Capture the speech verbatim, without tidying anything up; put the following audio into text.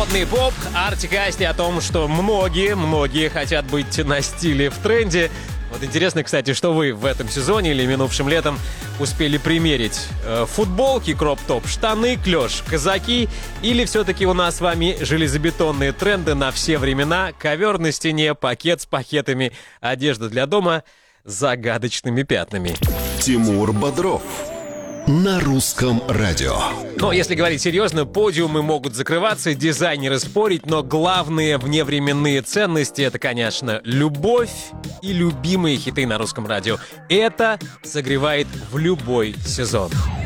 Модный поп, Артик и Асти о том, что многие, многие хотят быть на стиле в тренде. Вот интересно, кстати, что вы в этом сезоне или минувшим летом успели примерить? Э, футболки, кроп-топ, штаны, клеш, казаки? Или все-таки у нас с вами железобетонные тренды на все времена? Ковер на стене, пакет с пакетами, одежда для дома с загадочными пятнами. Тимур Бодров на русском радио. Но если говорить серьезно, подиумы могут закрываться, дизайнеры спорить, но главные вневременные ценности — это, конечно, любовь и любимые хиты на русском радио. Это согревает в любой сезон.